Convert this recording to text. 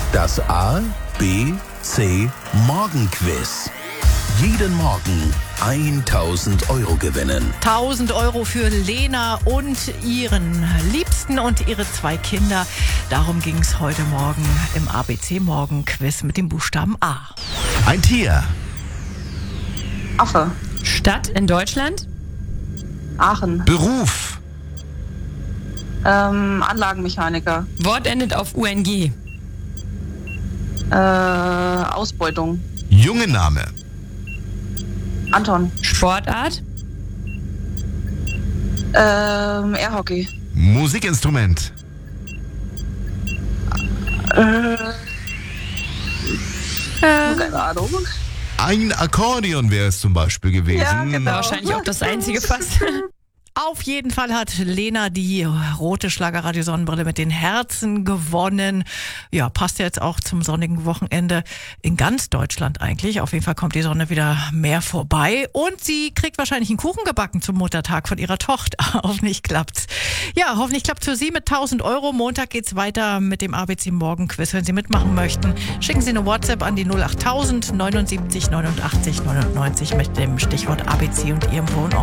Das A, B, C Morgenquiz. Jeden Morgen 1.000 Euro gewinnen. 1.000 Euro für Lena und ihren Liebsten und ihre 2 Kinder. Darum ging es heute Morgen im ABC Morgenquiz mit dem Buchstaben A. Ein Tier. Affe. Stadt in Deutschland? Aachen. Beruf. Anlagenmechaniker. Wort endet auf UNG. Ausbeutung. Junge Name. Anton. Sportart? Airhockey. Musikinstrument. Keine Ahnung. Ein Akkordeon wäre es zum Beispiel gewesen. Ja, genau. Wahrscheinlich auch das einzige fast. Auf jeden Fall hat Lena die rote Schlagerradio-Sonnenbrille mit den Herzen gewonnen. Ja, passt ja jetzt auch zum sonnigen Wochenende in ganz Deutschland eigentlich. Auf jeden Fall kommt die Sonne wieder mehr vorbei. Und sie kriegt wahrscheinlich einen Kuchen gebacken zum Muttertag von ihrer Tochter. Hoffentlich klappt's. Ja, hoffentlich klappt's für Sie mit 1.000 Euro. Montag geht's weiter mit dem ABC Morgenquiz. Wenn Sie mitmachen möchten, schicken Sie eine WhatsApp an die 08000 79 89 99 mit dem Stichwort ABC und Ihrem Wohnort.